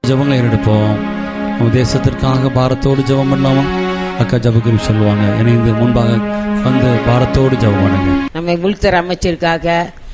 ஜெபங்களை எடுப்போம். நம்ம தேசத்திற்காக பாரத்தோடு ஜெபம் பண்ணலாமா? அக்கா ஜபகுரு சொல்லுவாங்க, இணைந்து முன்பாக வந்து பாரத்தோடு ஜெபம் பண்ணுங்க. நம்ம உள்துறை அமைச்சருக்காக,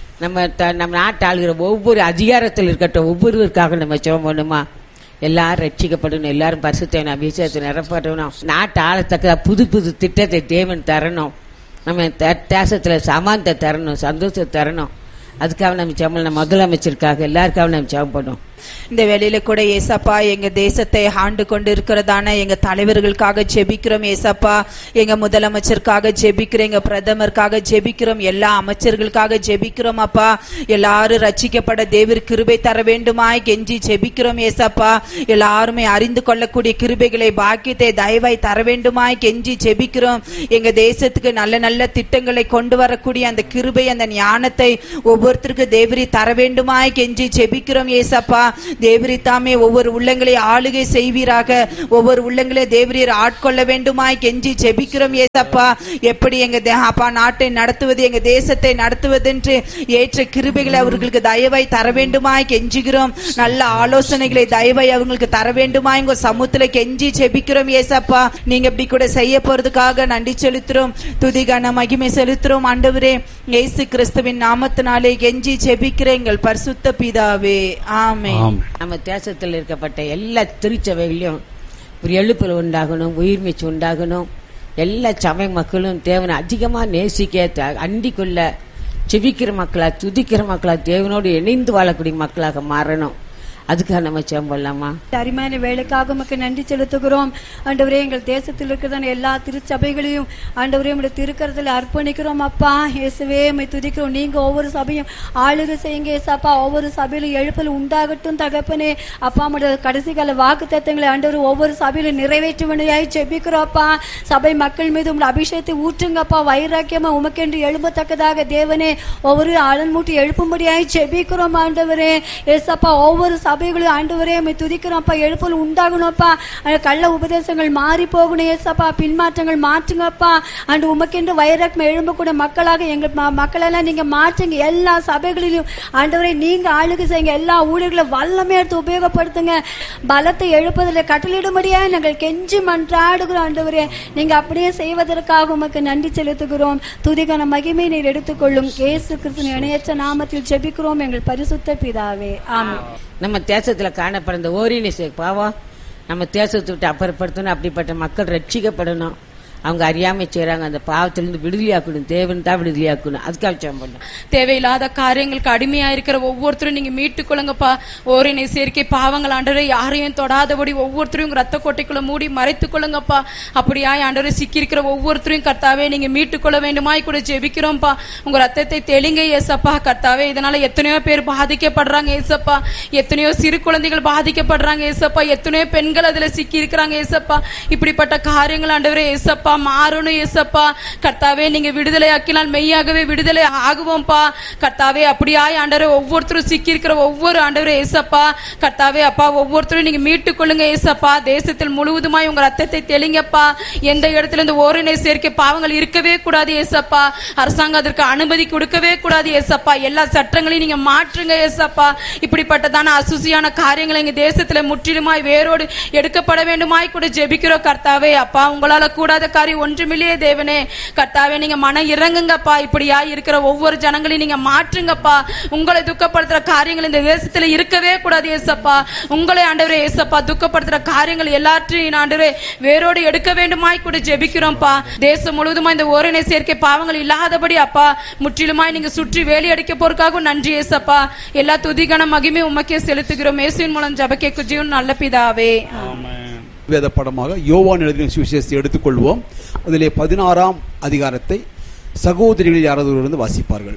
நம்ம நாட்டு ஆளுகிற ஒவ்வொரு அதிகாரத்தில் இருக்கட்டும் ஒவ்வொருவருக்காக நம்ம ஜெபம் பண்ணுமா? எல்லாரும் ரட்சிக்கப்படணும், எல்லாரும் பரிசுத்த அபிஷேகத்தை நிரப்படணும், நாட்டு ஆளத்தக்க புது புது திட்டத்தை தேவன் தரணும், நம்ம தேசத்துல சமானத்தை தரணும், சந்தோஷத்தை தரணும். அதுக்காக நம்ம ஜெபம், முதலமைச்சருக்காக எல்லாருக்காக நம்ம ஜெபம் பண்ணுவோம். இந்த வேளையில கூட ஏசப்பா எங்க தேசத்தை ஆண்டு கொண்டு இருக்கிறதான எங்க தலைவர்களுக்காக ஜெபிக்கிறோம். ஏசப்பா எங்க முதலமைச்சருக்காக ஜெபிக்கிறோம், எங்க பிரதமருக்காக ஜெபிக்கிறோம், எல்லா அமைச்சர்களுக்காக ஜெபிக்கிறோம். அப்பா எல்லாரும் ரட்சிக்கப்பட தேவர் கிருபை தர வேண்டுமாய் கெஞ்சி ஜெபிக்கிறோம். ஏசப்பா எல்லாருமே அறிந்து கொள்ளக்கூடிய கிருபைகளை பாக்கியத்தை தயவாய் தர வேண்டுமாய் கெஞ்சி ஜெபிக்கிறோம். எங்க தேசத்துக்கு நல்ல நல்ல திட்டங்களை கொண்டு வரக்கூடிய அந்த கிருபை, அந்த ஞானத்தை ஒவ்வொருத்தருக்கு தேவரி தர வேண்டுமாய் கெஞ்சி ஜெபிக்கிறோம். ஏசப்பா தேவரி தாமே ஒவ்வொரு உள்ளங்களை ஆளுகை செய்வீராக, ஒவ்வொரு உள்ளங்களை தேவரீர் ஆட்கொள்ள வேண்டுமாய் கெஞ்சி ஜெபிக்கிறோம். ஏசப்பா எப்படி எங்க அப்பா நாட்டை நடத்துவது, எங்க தேசத்தை நடத்துவது என்று ஏற்ற கிருபைகளை அவர்களுக்கு தயவாய் தர வேண்டுமாய் கெஞ்சுகிறோம். நல்ல ஆலோசனைகளை தயவாய் அவங்களுக்கு தர வேண்டுமாய் உங்க சமூகத்துல கெஞ்சி ஜெபிக்கிறோம். ஏசப்பா நீங்க இப்படி கூட செய்ய போறதுக்காக நன்றி செலுத்துறோம், துதிகான மகிமை செலுத்துறோம். ஆண்டவரே இயேசு கிறிஸ்துவின் நாமத்தினாலே கெஞ்சி ஜெபிக்கிற எங்கள் பரிசுத்த பிதாவே, ஆமென். நம்ம தேசத்தில் இருக்கப்பட்ட எல்லா திருச்சபைகளையும் ஒரு எழுப்புதல் உண்டாகணும், உயிர்மீச்சு உண்டாகணும். எல்லா சபை மக்களும் தேவனை அதிகமா நேசிக்க, அண்டிக்குள்ள செபிக்கிற மக்களா, துதிக்கிற மக்களா, தேவனோடு இணைந்து வாழக்கூடிய மக்களாக மாறணும். அதுக்காக நம்ம ஜெபம் பண்ணலாமா? அருமையான வேலைக்காக உமக்கு நன்றி செலுத்துகிறோம். ஆண்டவரே எங்கள் தேசத்தில் இருக்கிறதான எல்லா திருச்சபைகளையும் ஆண்டவரே உங்களுடைய திருக்கரத்தில் அர்ப்பணிக்கிறோம். அப்பா இயேசுவே உம்மை துதிக்கிறோம். நீங்க ஒவ்வொரு சபையும் ஆளுகை செய்யுங்க ஏசப்பா. ஒவ்வொரு சபையிலும் எழுப்பல் உண்டாகட்டும் தகப்பனே. அப்பா உம்முடைய கடைசி கால வாக்கு தத்தங்களை ஆண்டவர் ஒவ்வொரு சபையிலும் நிறைவேற்றுவனையாய் ஜெபிக்கிறோம். அப்பா சபை மக்கள் மீது உங்களுடைய அபிஷேகத்தை ஊற்றுங்கப்பா. வைராக்கியமா உமக்கென்று எழும்பத்தக்கதாக தேவனே ஒவ்வொரு ஆளன் மூட்டி எழுப்பும்படியாய் ஜெபிக்கிறோம். ஆண்டவரே ஏசப்பா ஒவ்வொரு சபைகளும் ஆண்டவரே உம்மை துதிக்கிறோம். அப்பா எழுப்பல் உண்டாகணும்ப்பா. கள்ள உபதேசங்கள் மாறி போகணும் ஏசப்பா. பின்மாற்றங்கள் மாற்றுங்கப்பா. அண்டு உமக்கென்று வைராக்கியம் எழும்பக்கூடிய மக்களாக எங்கள் மக்களெல்லாம் நீங்க மாற்றுங்க. எல்லா சபைகளிலும் ஆண்டவரே நீங்க ஆளுகை செய்யுங்க. எல்லா ஊழியர்களை வல்லமை எடுத்து உபயோகப்படுத்துங்க. பலத்தை எழுப்பதில் கட்டளையிடும்படியா நாங்கள் கெஞ்சி மன்றாடுகிறோம். ஆண்டவரே நீங்க அப்படியே செய்வதற்காக உமக்கு நன்றி செலுத்துகிறோம். துதிகான மகிமை நீர் எடுத்துக்கொள்ளும். இயேசு கிறிஸ்துவின் இணையற்ற நாமத்தில் ஜெபிக்கிறோம் எங்கள் பரிசுத்த பிதாவே, ஆமென். நம்ம தேசத்துல காணப்படுற ஓரினிசை பாவம் நம்ம தேசத்தை விட்டு அப்புறப்படுத்தணும். அப்படிப்பட்ட மக்கள் ரட்சிக்கப்படணும். அவங்க அறியாமை செய்யறாங்க, அந்த பாவத்திலிருந்து விடுதலையாக்கணும். தேவன் தான் விடுதலையாக்கணும். அதுக்காக ஜெபம் பண்ணணும். தேவையில்லாத காரியங்களுக்கு அடிமையா இருக்கிற ஒவ்வொருத்தரும் நீங்க மீட்டுக் கொள்ளுங்கப்பா. ஓரினை சேர்க்கை பாவங்கள் ஆண்டவரே யாரையும் தொடாதபடி ஒவ்வொருத்தரையும் ரத்த கோட்டைக்குள்ள மூடி மறைத்துக் கொள்ளுங்கப்பா. அப்படியாய் ஆண்டவரே சிக்கி இருக்கிற ஒவ்வொருத்தரையும் கர்த்தாவே நீங்க மீட்டுக் கொள்ள வேண்டுமாய் கூட ஜெபிக்கிறோம்ப்பா. உங்க ரத்தத்தை தெளிங்க ஏசப்பா. கர்த்தாவே இதனால எத்தனையோ பேர் பாதிக்கப்படுறாங்க ஏசப்பா. எத்தனையோ சிறு குழந்தைகள் பாதிக்கப்படுறாங்க ஏசப்பா. எத்தனையோ பெண்கள் அதுல சிக்கி இருக்கிறாங்க ஏசப்பா. இப்படிப்பட்ட காரியங்கள் ஆண்டவரே ஏசப்பா மாறணும் ஏசப்பா. கர்த்தாவே நீங்க விடுதலை ஆக்கினால் மெய்யாகவே விடுதலை ஆகுவோம்ப்பா. கர்த்தாவே அப்படியாய் ஆண்டவரே ஒவ்வொருத்தரும் சிக்கி இருக்கிற ஒவ்வொரு ஆண்டவரே ஏசப்பா. கர்த்தாவே அப்பா ஒவ்வொருத்தரும் நீங்க மீட்டுக் கொள்ளுங்க ஏசப்பா. தேசத்தில் முழுவதுமாய் உங்க ரத்தத்தை தெளிங்கப்பா. எந்த இடத்துல இந்த ஓரினை சேர்க்கை பாவங்கள் இருக்கவே கூடாது ஏசப்பா. அரசாங்கம் அதற்கு அனுமதி கொடுக்கவே கூடாது ஏசப்பா. எல்லா சட்டங்களையும் நீங்க மாற்றுங்க ஏசப்பா. இப்படிப்பட்டதான அசுசியான காரியங்களை எங்க தேசத்துல முற்றிலுமாய் வேரோடு எடுக்கப்பட வேண்டுமாய் கூட ஜெபிக்கிறோம். கர்த்தாவே அப்பா உங்களால கூடாத காரியம் ஒன்றுமில்லையே தேவனே. கர்த்தாவே நீங்க மன இறங்குங்கப்பா. இப்படியா இருக்கிற ஒவ்வொரு ஜனங்களையும் நீங்க மாற்றுங்கப்பா. உங்களை துக்கப்படுத்துற காரியங்கள் இந்த தேசத்துல இருக்கவே கூடாது ஏசப்பா. உங்களை ஆண்டவரே ஏசப்பா துக்கப்படுத்துற காரியங்கள் எல்லாற்றையும் ஆண்டவரே வேரோடு எடுக்க வேண்டுமாய் கூட ஜெபிக்கிறோம்ப்பா. தேசம் முழுவதுமா இந்த ஓரினை சேர்க்கை பாவங்கள் இல்லாதபடி அப்பா முற்றிலுமாய் நீங்க சுற்றி வேலி அடிக்க போறதுக்காக நன்றி ஏசப்பா. எல்லா துதிகன மகிமை உமக்கே செலுத்துகிறோம். இயேசுவின் மூலம் ஜெப கேட்கும் ஜீவன் நல்ல பிதாவே, ஆமென். வேத படமாக யோவான் எழுதின சுவிசேஷத்தை எடுத்துக்கொள்வோம். அதிலே 16ஆம் அதிகாரத்தை சகோதரிகள் யாராவது வாசிப்பார்கள்.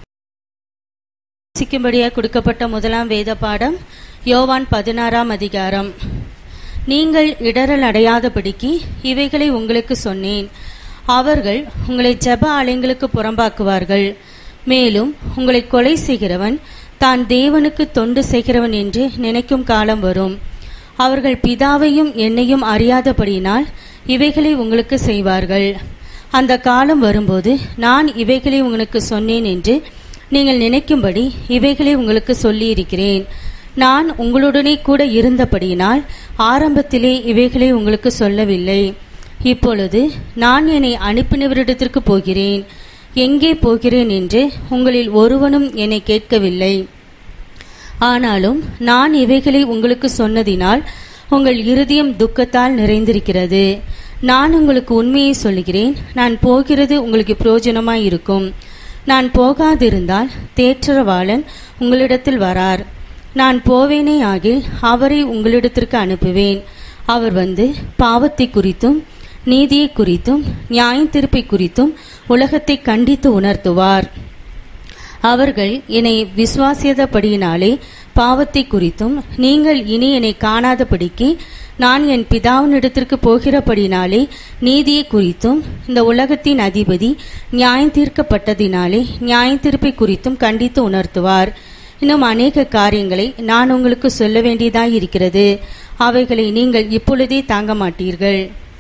வாசிக்கும்படியாக கொடுக்கப்பட்ட முதலாம் வேத பாடம் யோவான் 16ஆம் அதிகாரம். நீங்கள் இடறல் அடையாதபடிக்கு இவைகளை உங்களுக்கு சொன்னேன். அவர்கள் உங்களை ஜெப ஆலயங்களுக்கு புறம்பாக்குவார்கள். மேலும் உங்களை கொலை செய்கிறவன் தான் தேவனுக்கு தொண்டு செய்கிறவன் என்று நினைக்கும் காலம் வரும். அவர்கள் பிதாவையும் என்னையும் அறியாதபடியினால் இவைகளை உங்களுக்கு செய்வார்கள். அந்த காலம் வரும்போது நான் இவைகளை உங்களுக்கு சொன்னேன் என்று நீங்கள் நினைக்கும்படி இவைகளை உங்களுக்கு சொல்லியிருக்கிறேன். நான் உங்களுடனே கூட இருந்தபடியினால் ஆரம்பத்திலே இவைகளை உங்களுக்கு சொல்லவில்லை. இப்பொழுது நான் என்னை அனுப்பினவரிடத்திற்கு போகிறேன். எங்கே போகிறேன் என்று உங்களில் ஒருவனும் என்னை கேட்கவில்லை. ஆனாலும் நான் இவைகளை உங்களுக்கு சொன்னதினால் உங்கள் இருதயம் துக்கத்தால் நிறைந்திருக்கிறது. நான் உங்களுக்கு உண்மையை சொல்லுகிறேன், நான் போகிறது உங்களுக்கு பிரயோஜனமாயிருக்கும். நான் போகாதிருந்தால் தேற்றரவாளன் உங்களிடத்தில் வரார். நான் போவேனே ஆகில் அவரை உங்களிடத்திற்கு அனுப்புவேன். அவர் வந்து பாவத்தை குறித்தும் நீதியை குறித்தும் நியாயத்தீர்ப்பை குறித்தும் உலகத்தை கண்டித்து உணர்த்துவார். அவர்கள் என்னை விசுவாசியாதபடியினாலே பாவத்தை குறித்தும் நீங்கள் இனி என்னை காணாதபடிக்கு நான் என் பிதாவினிடத்திற்கு போகிறபடினாலே நீதியை குறித்தும் இந்த உலகத்தின் அதிபதி நியாயம் தீர்க்கப்பட்டதினாலே நியாயத்தீர்ப்பை குறித்தும் கண்டித்து உணர்த்துவார். இன்னும் அநேக காரியங்களை நான் உங்களுக்கு சொல்ல வேண்டியதாயிருக்கிறது. அவைகளை நீங்கள் இப்பொழுதே தாங்க மாட்டீர்கள்.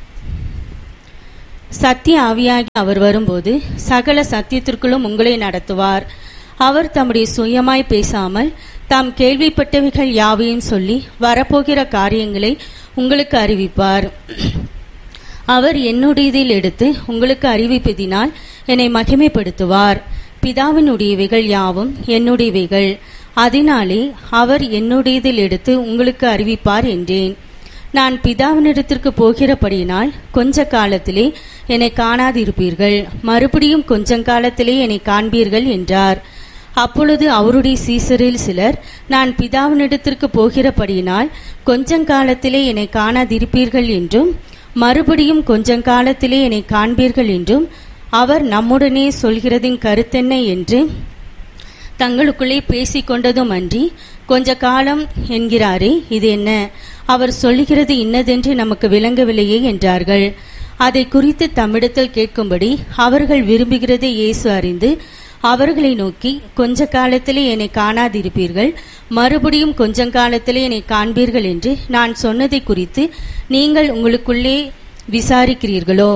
சத்திய ஆவியாகி அவர் வரும்போது சகல சத்தியத்திற்குள்ளும் உங்களை நடத்துவார். அவர் தம்முடைய சுயமாய் பேசாமல் தாம் கேள்விப்பட்டவைகள் யாவையும் சொல்லி வரப்போகிற காரியங்களை உங்களுக்கு அறிவிப்பார். அவர் என்னுடையதில் எடுத்து உங்களுக்கு அறிவிப்பதினால் என்னை மகிமைப்படுத்துவார். பிதாவினுடையவைகள் யாவும் என்னுடையவைகள், அதனாலே அவர் என்னுடையதில் எடுத்து உங்களுக்கு அறிவிப்பார் என்றேன். நான் பிதாவினிடத்திற்கு போகிறபடியினால் கொஞ்ச காலத்திலே என்னை காணாதிருப்பீர்கள், மறுபடியும் கொஞ்சங்காலத்திலே என்னை காண்பீர்கள் என்றார். அப்பொழுது அவருடைய சீசரில் சிலர், நான் பிதாவினிடத்திற்கு போகிறபடியினால் கொஞ்சங்காலத்திலே என்னை காணாதிருப்பீர்கள் என்றும் மறுபடியும் கொஞ்சங்காலத்திலே என்னை காண்பீர்கள் என்றும் அவர் நம்முடனே சொல்கிறதின் கருத்தென்ன என்று தங்களுக்குள்ளே பேசிக் கொண்டதும் அன்றி, கொஞ்ச காலம் என்கிறாரே, இது என்ன? அவர் சொல்லுகிறது இன்னதென்று நமக்கு விளங்கவில்லையே என்றார்கள். அதை குறித்து தம்மிடத்தில் கேட்கும்படி அவர்கள் விரும்புகிறதை இயேசு அறிந்து அவர்களை நோக்கி, கொஞ்ச காலத்திலே என்னை காணாதிருப்பீர்கள், மறுபடியும் கொஞ்சங்காலத்திலே என்னை காண்பீர்கள் என்று நான் சொன்னதை குறித்து நீங்கள் உங்களுக்குள்ளே விசாரிக்கிறீர்களோ?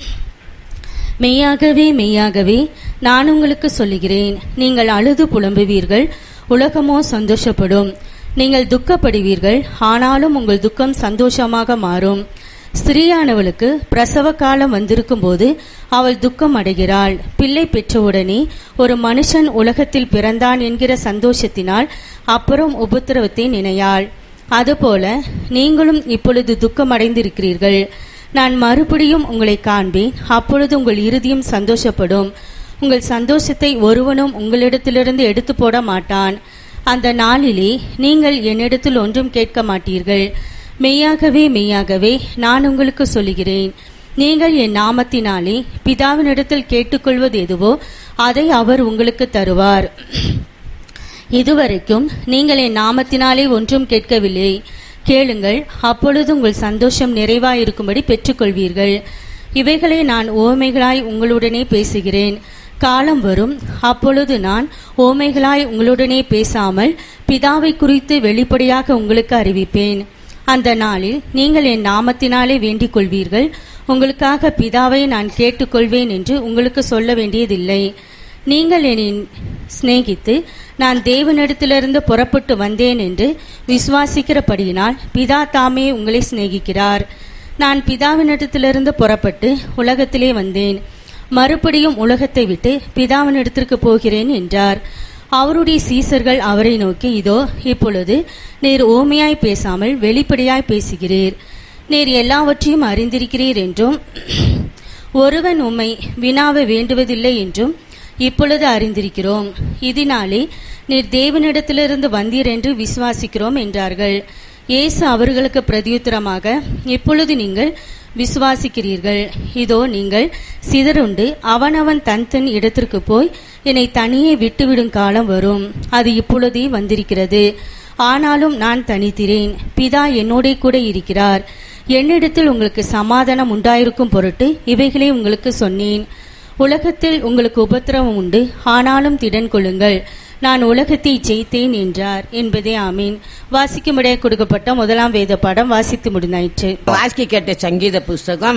மெய்யாகவே மெய்யாகவே நான் உங்களுக்கு சொல்லுகிறேன், நீங்கள் அழுது புலம்புவீர்கள், உலகமோ சந்தோஷப்படும். நீங்கள் துக்கப்படுவீர்கள், ஆனாலும் உங்கள் துக்கம் சந்தோஷமாக மாறும். ஸ்திரீயானவளுக்கு பிரசவ காலம் வந்திருக்கும் போது அவள் துக்கம் அடைகிறாள். பிள்ளை பெற்றவுடனே ஒரு மனுஷன் உலகத்தில் பிறந்தான் என்கிற சந்தோஷத்தினால் அப்புறம் உபத்திரவத்தை நினையாள். அதுபோல நீங்களும் இப்பொழுது துக்கம் அடைந்திருக்கிறீர்கள். நான் மறுபடியும் உங்களை காண்பேன், அப்பொழுது உங்கள் இருதயம் சந்தோஷப்படும். உங்கள் சந்தோஷத்தை ஒருவனும் உங்களிடத்திலிருந்து எடுத்து போட மாட்டான். அந்த நாளிலே நீங்கள் என்னிடத்தில் ஒன்றும் கேட்க மாட்டீர்கள். மெய்யாகவே மெய்யாகவே நான் உங்களுக்கு சொல்லுகிறேன், நீங்கள் என் நாமத்தினாலே பிதாவினிடத்தில் கேட்டுக்கொள்வது எதுவோ அதை அவர் உங்களுக்கு தருவார். இதுவரைக்கும் நீங்கள் என் நாமத்தினாலே ஒன்றும் கேட்கவில்லை. கேளுங்கள், அப்பொழுது உங்கள் சந்தோஷம் நிறைவாயிருக்கும்படி பெற்றுக்கொள்வீர்கள். இவைகளை நான் உவமைகளாய் உங்களுடனே பேசுகிறேன். காலம் வரும், அப்பொழுது நான் உவமைகளாய் உங்களுடனே பேசாமல் பிதாவை குறித்து வெளிப்படையாக உங்களுக்கு அறிவிப்பேன். அந்த நாளில் நீங்கள் என் நாமத்தினாலே வேண்டிக் கொள்வீர்கள். உங்களுக்காக பிதாவை நான் கேட்டுக்கொள்வேன் என்று உங்களுக்கு சொல்ல வேண்டியதில்லை. நீங்கள் என்னை சிநேகித்து நான் தேவனிடத்திலிருந்து புறப்பட்டு வந்தேன் என்று விசுவாசிக்கிறபடியினால் பிதா தாமே உங்களை சிநேகிக்கிறார். நான் பிதாவினிடத்திலிருந்து புறப்பட்டு உலகத்திலே வந்தேன், மறுபடியும் உலகத்தை விட்டு பிதாவினிடத்திற்கு போகிறேன் என்றார். அவருடைய சீசர்கள் அவரை நோக்கி, இதோ இப்பொழுது நீர் ஊமையாய் பேசாமல் வெளிப்படையாய் பேசுகிறீர். நீர் எல்லாவற்றையும் அறிந்திருக்கிறீர் என்றும் ஒருவன் உம்மை வினாவ வேண்டுவதில்லை என்றும் இப்பொழுது அறிந்திருக்கிறோம். இதனாலே நீர் தேவனிடத்திலிருந்து வந்தீர் என்று விசுவாசிக்கிறோம் என்றார்கள். இயேசு அவர்களுக்கு பிரதியுத்தரமாக, இப்பொழுது நீங்கள் விசுவாசிக்கிறீர்கள். இதோ நீங்கள் சிதறுண்டு அவனவன் தன் தன் இடத்திற்கு போய் என்னை தனியே விட்டுவிடும் காலம் வரும். அது இப்பொழுதே வந்திருக்கிறது. ஆனாலும் நான் தனித்திரேன், பிதா என்னோட கூட இருக்கிறார். என்னிடத்தில் உங்களுக்கு சமாதானம் உண்டாயிருக்கும் பொருட்டு இவைகளை உங்களுக்கு சொன்னேன். உலகத்தில் உங்களுக்கு உபத்திரவம் உண்டு, ஆனாலும் திடன் கொள்ளுங்கள், நான் உலகத்தை ஜெயித்தேன் என்றார் என்பதே ஆமீன். வாசிக்கும்படியாக கொடுக்கப்பட்ட முதலாம் வேத பாடம் வாசித்து முடிந்தாயிற்று. வாசிக்க கேட்ட சங்கீத புஸ்தகம்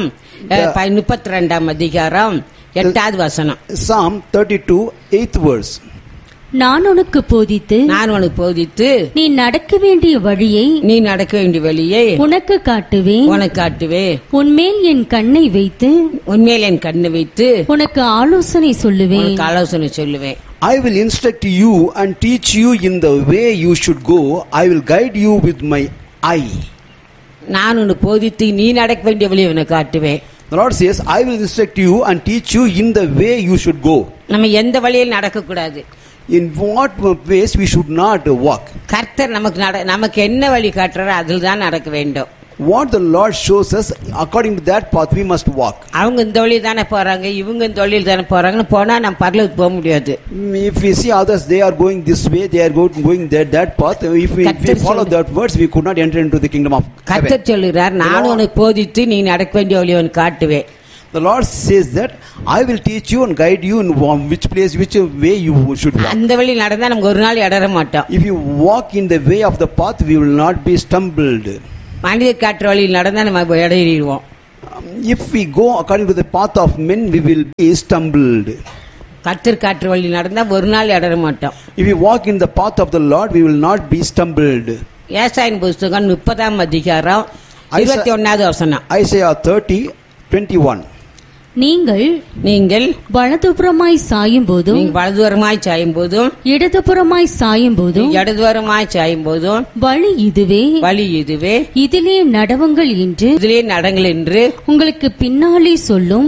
32 அதிகாரம் 8வது வசனம். Psalm 32, 8th verse. நான் உனக்கு போதித்து நான் உனக்கு போதித்து நீ நடக்க வேண்டிய வழியை நீ நடக்க வேண்டிய வழியை உனக்கு காட்டுவேன். உனக்கு காட்டுவே. உன்மேல் என் கண்ணை வைத்து உன்மேல் என் கண்ணை வைத்து உனக்கு ஆலோசனை சொல்லுவேன். உனக்கு ஆலோசனை சொல்லுவேன். I will instruct you and teach you in the way you should go. I will guide you with my eye. நான் உனக்கு போதித்து நீ நடக்க வேண்டிய வழியை உனக்கு காட்டுவேன். The Lord says, I will instruct you and teach you in the way you should go. நம்ம எந்த வழியில் நடக்க கூடாது. In what ways we should not walk. கர்த்தர் நமக்கு என்ன வழி காட்டுறாரோ அதில் தான் நடக்க வேண்டும். What the Lord shows us, according to that path we must walk. அவங்க இந்த வழியில் தானே போறாங்க, இவங்க இந்த வழியில் தானே போறாங்கன்னு போனா நம்ம பரலோகத்துக்கு போக முடியாது. If we see others, they are going this way, they are going that path. If we follow that words, we could not enter into the kingdom of heaven. கர்த்தர் சொல்லுகிறார், நான் உனக்கு போதித்து நீ நடக்க வேண்டிய வழியை உனக்கு காட்டுவேன். The Lord says that I will teach you and guide you in which place, which way you should walk. அந்த வழி நடந்தா நமக்கு ஒரு நாள் இடற மாட்டோம். If you walk in the way of the path, we will not be stumbled. மனிதர் காட்டுற வழியில் நடந்தா நம்ம இடறிடுவோம். If we go according to the path of men, we will be stumbled. கர்த்தர் காட்டுற வழியில் நடந்தா ஒரு நாள் இடற மாட்டோம். If we walk in the path of the Lord, we will not be stumbled. ஏசாயின் புத்தகம் 30ஆம் அதிகாரம் 21வது வசனம். Isaiah 30:21. நீங்கள் வலதுபுறமாய் சாயும் போதும் வலதுபுறமாய் சாயும் போதும் இடதுபுறமாய் சாயும் போதும் இடதுபுறமாய் சாயும் போதும் வழி இதுவே இதிலே நடவுங்கள் என்று உங்களுக்கு பின்னாலே சொல்லும்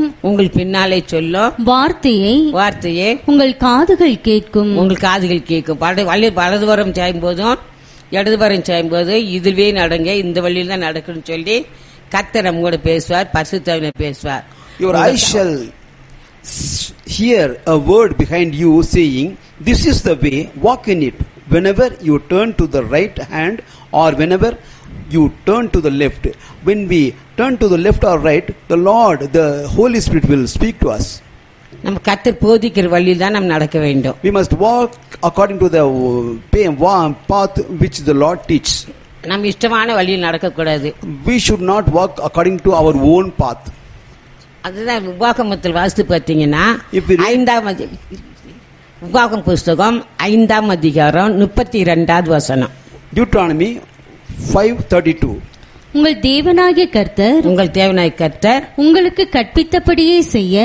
வார்த்தையை உங்கள் காதுகள் கேட்கும். வலதுபுறம் சாயும் போதும் இடதுபுறம் சாயும் போது இதுவே நடங்க, இந்த வழியில் தான் நடக்கணும்னு சொல்லி கர்த்தர் நம்ம கூட பேசுவார், பரிசுத்தவான்கள் பேசுவார். Your eyes shall hear a word behind you saying, this is the way, walk in it. Whenever you turn to the right hand or whenever you turn to the left. When we turn to the left or right, the Lord, the Holy Spirit will speak to us. நம்ம கர்த்தர் போதிக்கிற வழியில் தான் நாம் நடக்க வேண்டும். We must walk according to the path which the Lord teaches. நம்ம இஷ்டமான வழியில் நடக்க கூடாது. We should not walk according to our own path. அதுதான் உபாகமத்தில் வாசித்து பார்த்தீங்கன்னா உபாகம் புஸ்தகம் 5ஆம் அதிகாரம் 32வது வசனம். Deuteronomy 5:32. உங்கள் தேவனாகிய கர்த்தர் உங்களுக்கு கற்பித்தபடியே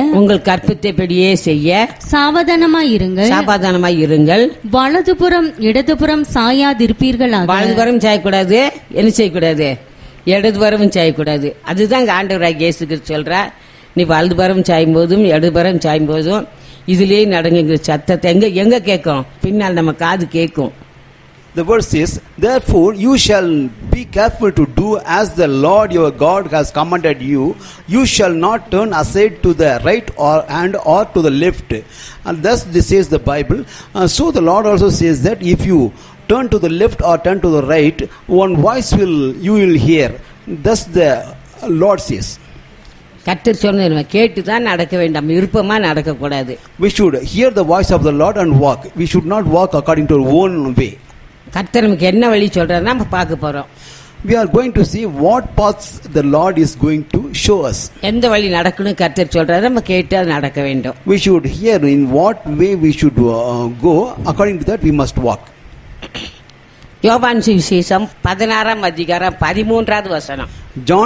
செய்ய சாவதானமாய் இருங்கள். வலதுபுறம் இடதுபுறம் சாயாதிருப்பீர்களாக. வலதுபுறம் சாயக்கூடாது, என்ன செய்யக்கூடாது, இடதுபுறம் சாயக்கூடாது. அதுதான் ஆண்டவராகிய இயேசு கிறிஸ்து சொல்றார், நீ வலதுபுறம் சாயும் போதும் இடதுபுறம் சாயும் போதும் இதுலயே நடங்குங்கிற சத்தத்தை எங்க கேட்கும், பின்னால் நம்ம காது கேட்கும். The verse says, therefore you shall be careful to do as the Lord your God has commanded you. You shall not turn aside to the right or to the left. And thus this says the Bible. So the Lord also says that if you turn to the left or turn to the right, one voice you will hear. Thus the Lord says. கர்த்தர் சொன்னது கேட்டு தான் நடக்க வேண்டாம், விருப்பமா நடக்க கூடாது. We should hear the voice of the Lord and walk. We should not walk according to our own way. கர்த்தர் நமக்கு என்ன வழி சொல்றாரு நம்ம பார்க்க போறோம். We are going to see what paths the Lord is going to show us. எந்த வழி நடக்கணும் கர்த்தர் சொல்றாரு, நம்ம கேட்டு அது நடக்க வேண்டும். We should hear in what way we should go. According to that we must walk. யோவான் சுவிசேஷம் 16ஆம் அதிகாரம் 13வது வசனம். John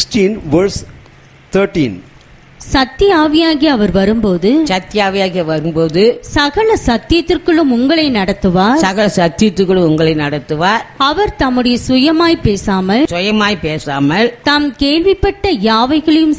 16:13. சத்திய ஆவியாகி அவர் வரும்போது சகல சத்தியத்திற்குள்ளும் உங்களை நடத்துவார். அவர் தம்முடைய சுயமாய் பேசாமல் தாம் கேள்விப்பட்ட யாவைகளையும்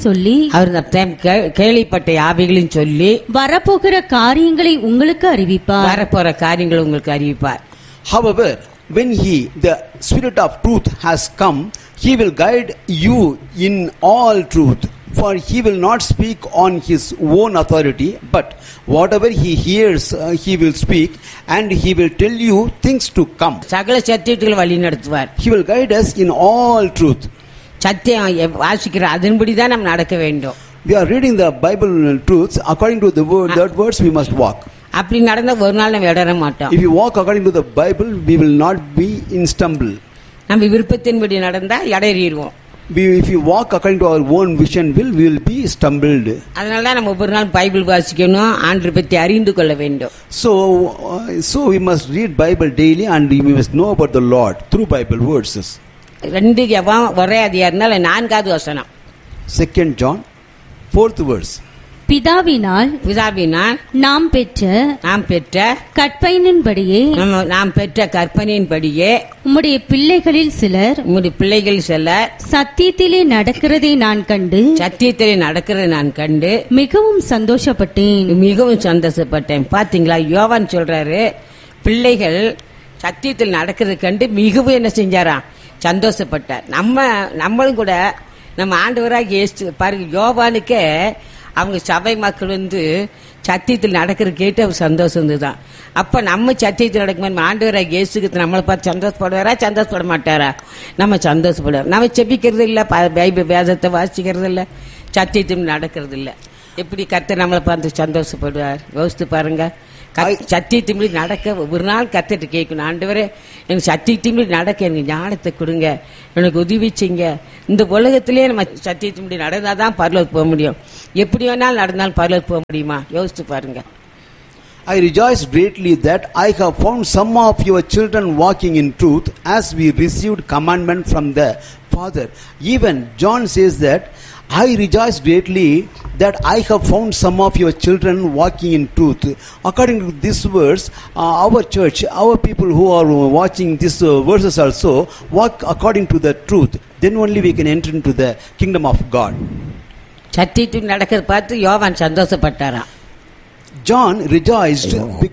சொல்லி வரப்போகிற காரியங்களை உங்களுக்கு அறிவிப்பார். However, when the Spirit of truth has come, he will guide you in all truth. For he will not speak on his own authority, but whatever he hears he will speak, and he will tell you things to come. சகல சத்தியத்துக்கு வழி நடத்துவார். He will guide us in all truth. சத்தியம் வாசிக்கிற அதன்படி தான் நாம் நடக்க வேண்டும். We are reading the Bible truths according to the word, that words we must walk. அப்படி நடந்தா ஒரு நாள் நம்ம இடற மாட்டோம். If you walk according to the Bible, we will not be in stumble. நம்ம விருப்பத்தின்படி நடந்தா இடறிடுவோம். if we walk according to our own vision we will be stumbled. அதனால தான் நம்ம ஒவ்வொரு நாள் பைபிள் வாசிக்கணும், ஆண்டவரை பற்றி அறிந்து கொள்ள வேண்டும். So we must read Bible daily and we must know about the Lord through Bible verses. 2 யோவான் ஒரே அதிகாரம்னால 4வது வசனம். 2 John 4th verse. பிதாவினால் நாம் பெற்ற கற்பனையின்படியே நாம் பெற்ற கற்பனையின்படியே உம்முடைய பிள்ளைகளில் சிலர் சத்தியத்திலே நடக்கிறதை நான் கண்டு மிகவும் சந்தோஷப்பட்டேன். பாத்தீங்களா, யோவான் சொல்றாரு, பிள்ளைகள் சத்தியத்தில் நடக்கிறது கண்டு மிகவும் என்ன செஞ்சாராம், சந்தோஷப்பட்டார். நம்மளும் கூட நம்ம ஆண்டவராக இயேசு பாருங்க, யோவானுக்கே அவங்க சபை மக்கள் சத்தியத்தில் நடக்கிற கேட்டு அவர் சந்தோஷம் இருந்துதான். அப்ப நம்ம சத்தியத்தில் நடக்கும்போது ஆண்டவராக இயேசுக்கு நம்மளை பார்த்து சந்தோஷப்படுவாரா, சந்தோஷப்பட மாட்டாரா? நம்ம சந்தோஷப்படுவோம். நம்ம செபிக்கிறது இல்ல, பைபிள் வேதத்தை வாசிக்கிறது இல்ல, சத்தியத்தில் நடக்கிறது இல்ல. எப்படி கர்த்தர் நம்மளை பார்த்து சந்தோஷப்படுவார் யோசித்து பாருங்க. சத்தியத்தின்படி நடக்க ஒரு நாள் கர்த்தர்ட்ட கேட்கணும், ஆண்டவரே எனக்கு சத்தியத்தின்படி நடக்க எனக்கு ஞானத்தை கொடுங்க, எனக்கு உதவி செய்யுங்க. இந்த உலகத்திலேயே நம்ம சத்தியத்தின்படி நடந்தாதான் பரலோகத்துக்கு போக முடியும். எப்படி வேணாலும் நடந்தாலும் பரலோகத்துக்கு போக முடியுமா? யோசித்து பாருங்க. I rejoice greatly that I have found some of your children walking in truth as we received commandment from the Father. Even John says that I rejoice greatly that I have found some of your children walking in truth. According to this verse, our church, our people who are watching these verses also walk according to the truth. Then only we can enter into the kingdom of God. சத்தியத்தில் நடக்கிறது பார்த்து யோவான் சந்தோஷப்பட்டாராம். John rejoiced